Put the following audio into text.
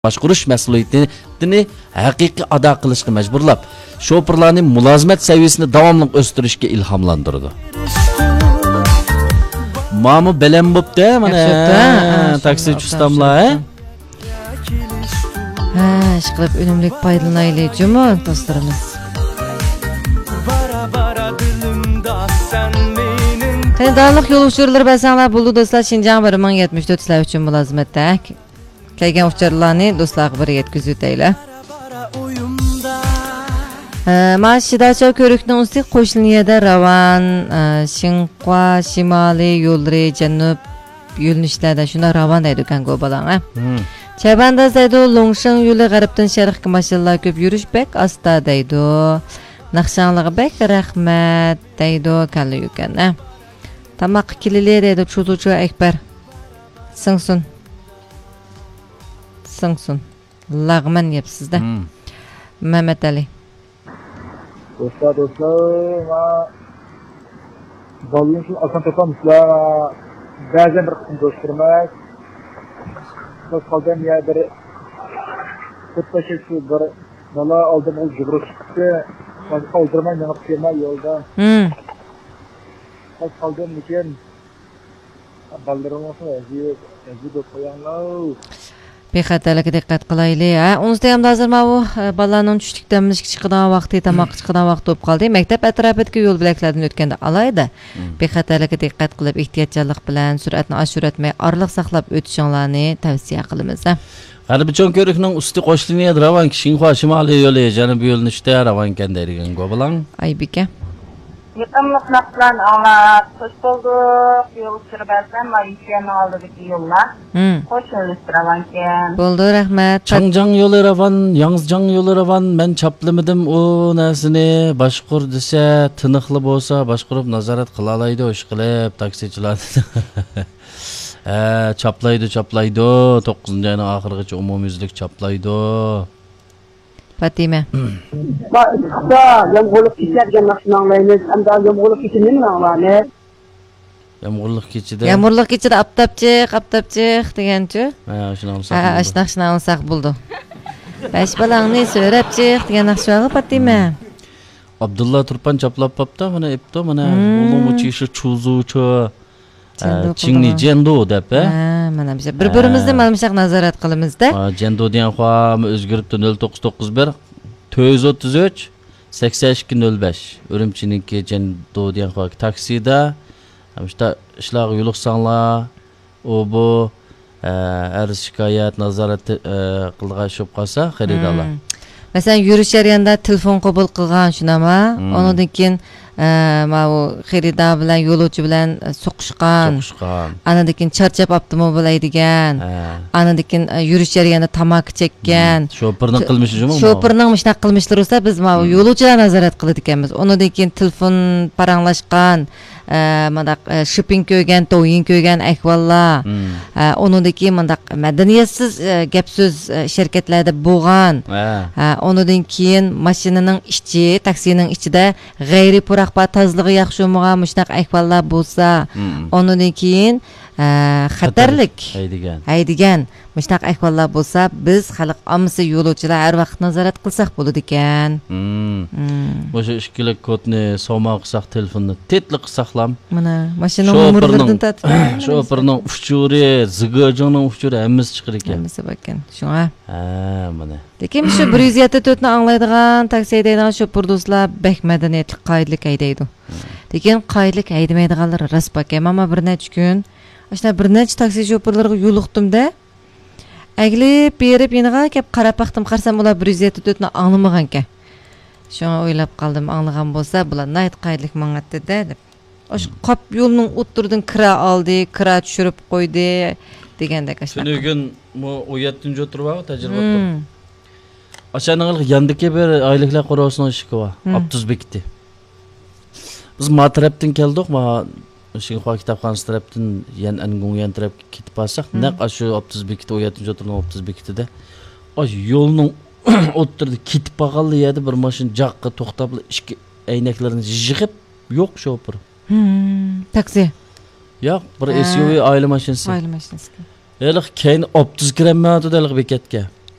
boshqarish mas'uliyatini haqiqiy ado qilishga majburlab, shoferlarning mulozimat saviyasini davomli o'stirishga ilhomlantirdi. Ma'mu bilan bo'pti, mana taksi ustamlar. Ishqilib unumlik foydalanaylikmi, do'stlarimiz. Qanday yo'lovchilar bo'lsanglar, bo'ldi do'stlar, Şinjan 1074 sizlar uchun mulozimatda. Kelgan uçarlarni do'stlarga bir yetkazib o'taylar. Mashidachov ko'rikning usti qo'shliniyada Ravan, Shinqua, Shimoliy yo'llari, janub yo'nalishlarda shuna Ravan deydi ekan go'balar. Chabanda deydi, Longshan yo'li g'arbdan sharqqa mashinalar ko'p yurish bek asta deydi. Naqshanliga bek rahmat deydi kalli ekan. Tamaq kilili deydi cho'zuvchi Akbar. Singsun. Lag'man yapsizda. Mehmet Ali. Dostlar, balın şu asan toplamışlar. Bazen bir kısım göstermek. Söz kaldım ya bir kutlaşık şu bir bala aldım o cıbırı çıktı. Kaldırmayın yanıp firma yolda. Söz kaldım için ballarım olsun eziyip koyanlar. Bexatarlikka diqqat qilaylik. Unizda ham hozir bu balaning tushlikdan chiqadigan vaqti, tamoq chiqadigan vaqt bo'lib qoldi. Maktab atrofidagi yo'l belgilardan o'tganda alayda bexatarlikka diqqat qilib, ehtiyotkorlik bilan suratni oshirmay, oraliq saqlab o'tishinglarni tavsiya qilamiz. G'arbichon ko'rikning usti qo'shliniyada Ravan Shinxua Shimoliy yo'li, janubiy yo'linishda Ravan kanday degan go'balang. Aybika. Yıkamlık naklan ağlar, hoş bulduk. Yol sürbersen Malaysia'nın aldığı yollar. Hoş oluşturavanken. Buldu, rahmet. Changjang yo'li Ravan, Yangzhang yo'li Ravan. Men chaplimidim o narsani boshqur desa, tiniqli bo'lsa, boshqurib nazorat qila oladi, o'sh qilib taksichilar. Chaplaydi. 9-oyning oxirigacha umumyuzlik chaplaydi. Fatima. Çıksa yağmurluk geçerken nasıl anlayınız? Hem daha yağmurluk geçirmeyi mi anlayınız? Yağmurluk geçidi aptapçık degençi. Şuna alsak buldu. Beş balağını söyleyepçik degen akşağı Fatima. Abdullah Turpan chaplab papta, mana epto, mana ulumuchi ishi cho'zuvchi. Chingni jendo deb, mana biz bir-birimizni malumshaq nazorat qilamizda. Jendo degan qo'm o'zgaribdi 0991 433 8205. Urumchiniki jendo degan qo'm taksida, işte ishlarga yo'liqsanglar, bu arz shikoyat nazorat qilgan shub qolsa xaridorlar. Masalan, yurish jarayonida telefon qabul qilgan shunama, undan keyin mau xaridor bilan yo'lovchi bilan so'qishgan. Anadan keyin charchab avtomobil haydagan. Anadan keyin yurish jarayonida tamaki chekkan. Shoferning qilmishimi? Shoferning shunaqa qilmishlari bo'lsa, biz mau yo'lovchilar nazorat qiladi ekanmiz. Undan keyin telefon paranglashgan, mandaq shipping ko'ygan, to'yin ko'ygan ahvollar. Undan keyin mandaq madaniyatsiz gap so'z shirkatlarda bo'lgan. Undan keyin mashinaning ichi, taksining ichida g'ayri puraqpa tozligi yaxshi bo'lmagan mushtaq ahvollar bo'lsa, undan keyin xatarlik haydigan mushtaq ahvollar bo'lsa, biz xalq ommasi yo'lovchilar har vaqt nazorat qilsak bo'ladi ekan. O'sha ishkilik kodni soma qilsak, telefonni tetlik qilsaqlam. Mana mashina umurlardan tatib. Shoferning uchuri, zigojoning uchuri hammasi chiqar ekan. Hammasi bakkan. Shunga. Mana. Lekin shu 174 ni anglaydigan taksi haydaydigan shofer do'stlar bek madaniyatli qoidalik haydaydi. Lekin qoidalik haydamaydiganlar rost bakkan. Mana bir necha kun ashuna bir necha taksi shoferlarga yo'liqdim-da. Aglib berib yeniga kelib qarab baxtim qarsam ular 174 ni anglamagan ekan. Shuni o'ylab qoldim, anglagan bo'lsa, bular nayt qoidalik mang'atdi-da deb. O'sha qop yo'lning o'ttirdan kira oldi, kira tushirib qo'ydi degandek ashuna. Shuni gün bu 17-chi o'tirib tajriba qildim. Aşağıdan yandaki bir aylıklar korosuna ışıkı var. Abduzbek'ti. Biz matraptan geldik ama Şinxua kitapxonasi tarafdan yan taraf ketib olsak, naq shu Abduzbek'te 17-chi o'tirgan Abduzbek'te de o yo'lning o'ttirdi ketib qolgan yerda bir mashina joqqa to'xtab, ichki aynaklarini yig'ib, yo'q shofer. Taksi. Yo'q, bir SUV oila mashinasi. Oila mashinasi. Elik keyin 30 kilometr dalik bekatga.